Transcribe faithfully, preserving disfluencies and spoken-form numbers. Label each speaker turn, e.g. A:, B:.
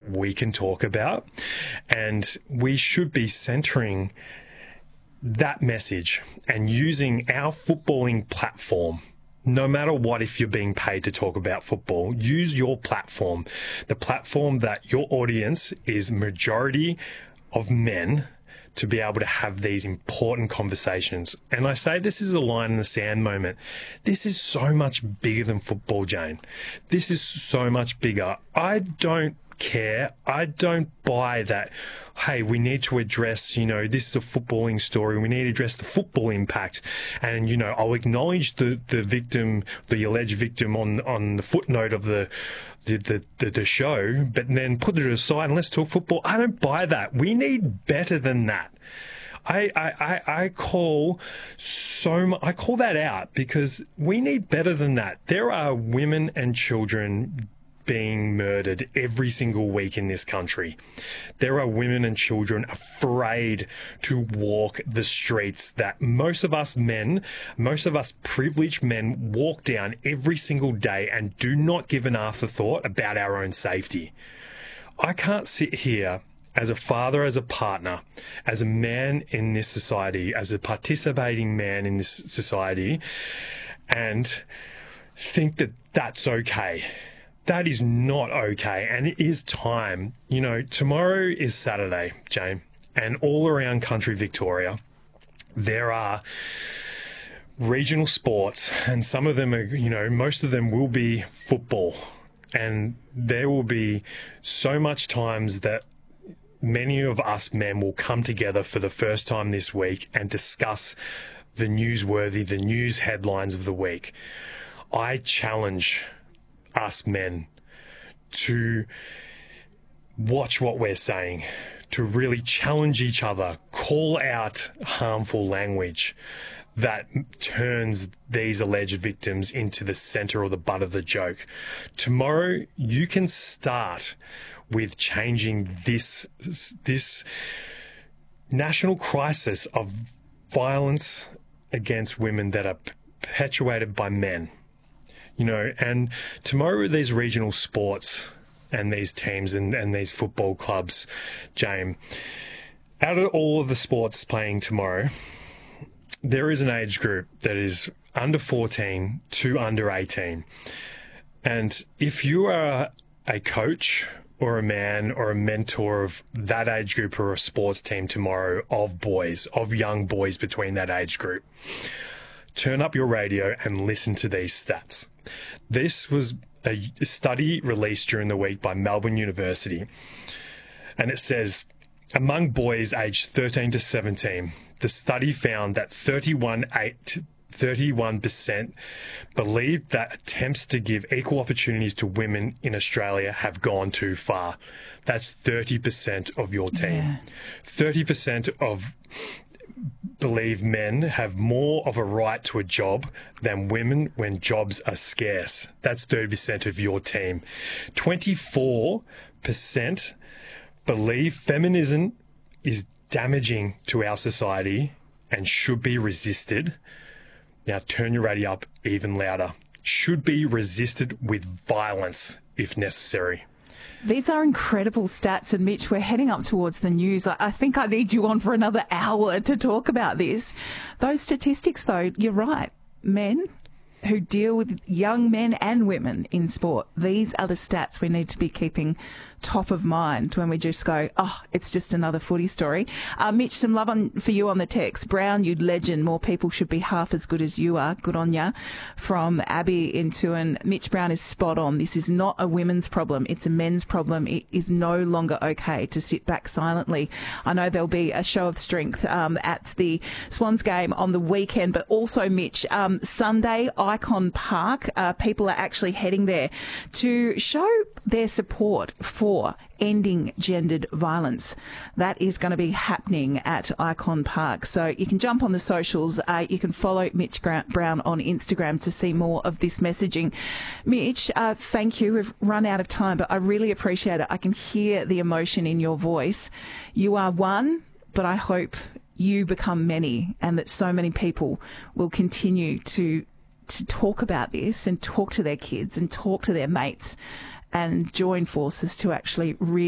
A: that we can talk about, and we should be centering that message and using our footballing platform. No matter what, if you're being paid to talk about football, use your platform, the platform that your audience is majority of men, to be able to have these important conversations. And I say this is a line in the sand moment. This is so much bigger than football, Jane. This is so much bigger. I don't care. I don't buy that, hey, we need to address, you know, this is a footballing story. We need to address the football impact. And, you know, I'll acknowledge the, the victim, the alleged victim on, on the footnote of the, the, the, the, the show, but then put it aside and let's talk football. I don't buy that. We need better than that. I, I, I, I call so mu- I call that out because we need better than that. There are women and children being murdered every single week in this country. There are women and children afraid to walk the streets that most of us men, most of us privileged men walk down every single day and do not give an afterthought about our own safety. I can't sit here as a father, as a partner, as a man in this society, as a participating man in this society, and think that that's okay. That is not okay, and it is time. You know, tomorrow is Saturday, Jane, and all around country Victoria, there are regional sports, and some of them are, you know, most of them will be football, and there will be so much times that many of us men will come together for the first time this week and discuss the newsworthy, the news headlines of the week. I challenge us men to watch what we're saying, to really challenge each other, call out harmful language that turns these alleged victims into the center or the butt of the joke. Tomorrow, you can start with changing this, this national crisis of violence against women that are perpetuated by men. You know, and tomorrow these regional sports and these teams and, and these football clubs, James, out of all of the sports playing tomorrow, there is an age group that is under fourteen to under eighteen. And if you are a coach or a man or a mentor of that age group or a sports team tomorrow of boys, of young boys between that age group, turn up your radio and listen to these stats. This was a study released during the week by Melbourne University, and it says, among boys aged thirteen to seventeen, the study found that thirty-one percent believed that attempts to give equal opportunities to women in Australia have gone too far. That's thirty percent of your team. Yeah. thirty percent of believe men have more of a right to a job than women when jobs are scarce. That's thirty percent of your team. twenty-four percent believe feminism is damaging to our society and should be resisted. Now turn your radio up even louder. Should be resisted with violence if necessary.
B: These are incredible stats, and Mitch, we're heading up towards the news. I, I think I need you on for another hour to talk about this. Those statistics, though, you're right. Men who deal with young men and women in sport, these are the stats we need to be keeping top of mind when we just go, oh, it's just another footy story. Uh, Mitch, some love on, for you on the text. Brown, you legend. More people should be half as good as you are. Good on ya. From Abby into and Mitch Brown is spot on. This is not a women's problem. It's a men's problem. It is no longer okay to sit back silently. I know there'll be a show of strength um, at the Swans game on the weekend, but also, Mitch, um, Sunday, Icon Park, uh, people are actually heading there to show their support for ending gendered violence. That is going to be happening at Icon Park. So you can jump on the socials. Uh, you can follow Mitch Brown on Instagram to see more of this messaging. Mitch, uh, thank you. We've run out of time, but I really appreciate it. I can hear the emotion in your voice. You are one, but I hope you become many, and that so many people will continue to to talk about this and talk to their kids and talk to their mates and join forces to actually really